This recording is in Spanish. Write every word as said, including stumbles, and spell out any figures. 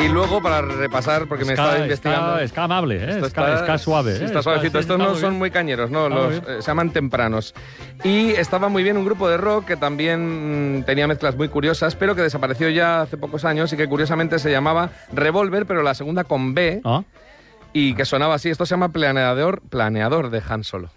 Y luego, para repasar, porque me Ska, estaba investigando... Ska, ska amable, ¿eh? Esto Ska, ska suave. Sí, ¿eh? está suavecito. Sí, Estos está no muy son bien. muy cañeros, ¿no? Está Los, muy bien. eh, se llaman tempranos. Y estaba muy bien un grupo de rock que también mm, tenía mezclas muy curiosas, pero que desapareció ya hace pocos años y que curiosamente se llamaba Revolver, pero la segunda con B, ¿Ah? y que sonaba así. Esto se llama Planeador, Planeador de Han Solo.